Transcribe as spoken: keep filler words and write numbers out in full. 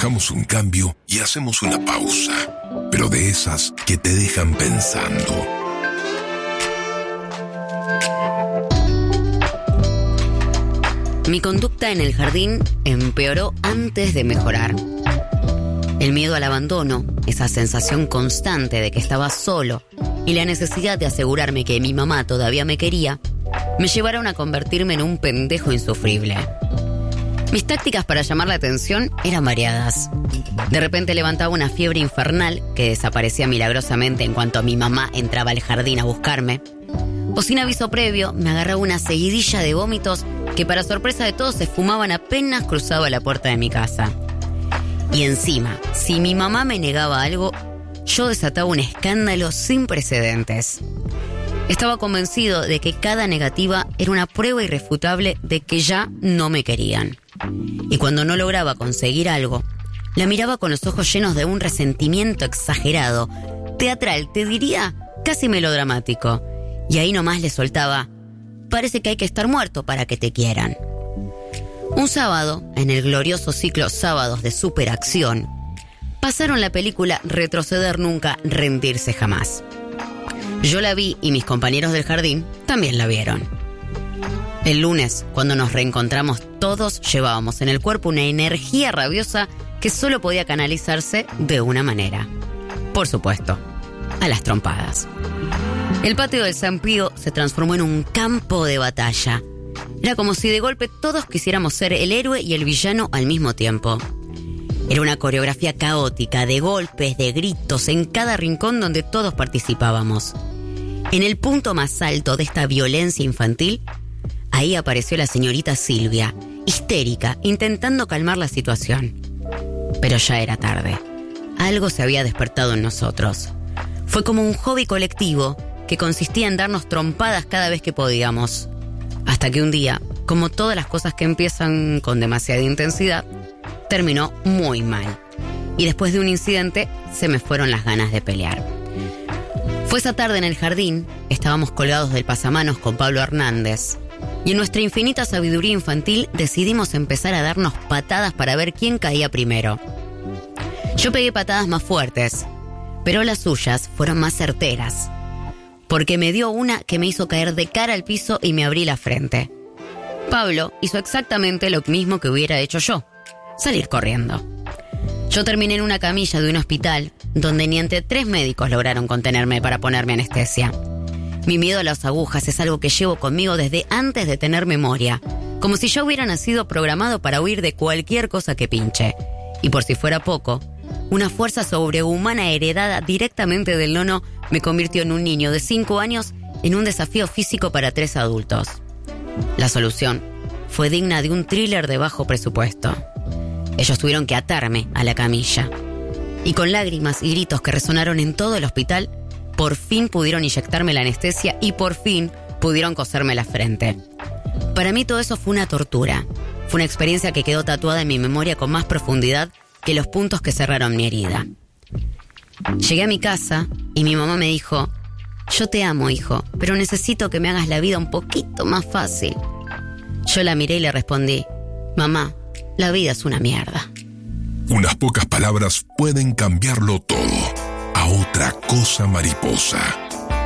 bajamos un cambio y hacemos una pausa, pero de esas que te dejan pensando. Mi conducta en el jardín empeoró antes de mejorar. El miedo al abandono, esa sensación constante de que estaba solo y la necesidad de asegurarme que mi mamá todavía me quería, me llevaron a convertirme en un pendejo insufrible. Mis tácticas para llamar la atención eran variadas. De repente levantaba una fiebre infernal que desaparecía milagrosamente en cuanto mi mamá entraba al jardín a buscarme. O sin aviso previo, me agarraba una seguidilla de vómitos que para sorpresa de todos se esfumaban apenas cruzaba la puerta de mi casa. Y encima, si mi mamá me negaba algo, yo desataba un escándalo sin precedentes. Estaba convencido de que cada negativa era una prueba irrefutable de que ya no me querían. Y cuando no lograba conseguir algo, la miraba con los ojos llenos de un resentimiento exagerado, teatral, te diría, casi melodramático. Y ahí nomás le soltaba: parece que hay que estar muerto para que te quieran. Un sábado, en el glorioso ciclo Sábados de Superacción, pasaron la película Retroceder Nunca, Rendirse Jamás. Yo la vi y mis compañeros del jardín también la vieron. El lunes, cuando nos reencontramos, todos llevábamos en el cuerpo una energía rabiosa que solo podía canalizarse de una manera. Por supuesto, a las trompadas. El patio del San Pío se transformó en un campo de batalla. Era como si de golpe todos quisiéramos ser el héroe y el villano al mismo tiempo. Era una coreografía caótica de golpes, de gritos en cada rincón donde todos participábamos. En el punto más alto de esta violencia infantil, ahí apareció la señorita Silvia, histérica, intentando calmar la situación. Pero ya era tarde. Algo se había despertado en nosotros. Fue como un hobby colectivo que consistía en darnos trompadas cada vez que podíamos. Hasta que un día, como todas las cosas que empiezan con demasiada intensidad, terminó muy mal. Y después de un incidente, se me fueron las ganas de pelear. Fue esa tarde en el jardín, estábamos colgados del pasamanos con Pablo Hernández. Y en nuestra infinita sabiduría infantil decidimos empezar a darnos patadas para ver quién caía primero. Yo pegué patadas más fuertes, pero las suyas fueron más certeras, porque me dio una que me hizo caer de cara al piso y me abrí la frente. Pablo hizo exactamente lo mismo que hubiera hecho yo: salir corriendo. Yo terminé en una camilla de un hospital, donde ni entre tres médicos lograron contenerme para ponerme anestesia. Mi miedo a las agujas es algo que llevo conmigo desde antes de tener memoria, como si yo hubiera nacido programado para huir de cualquier cosa que pinche. Y por si fuera poco, una fuerza sobrehumana heredada directamente del nono me convirtió en un niño de cinco años en un desafío físico para tres adultos. La solución fue digna de un thriller de bajo presupuesto. Ellos tuvieron que atarme a la camilla. Y con lágrimas y gritos que resonaron en todo el hospital, por fin pudieron inyectarme la anestesia y por fin pudieron coserme la frente. Para mí todo eso fue una tortura. Fue una experiencia que quedó tatuada en mi memoria con más profundidad que los puntos que cerraron mi herida. Llegué a mi casa y mi mamá me dijo: yo te amo, hijo, pero necesito que me hagas la vida un poquito más fácil. Yo la miré y le respondí: mamá, la vida es una mierda. Unas pocas palabras pueden cambiarlo todo. A otra cosa, mariposa.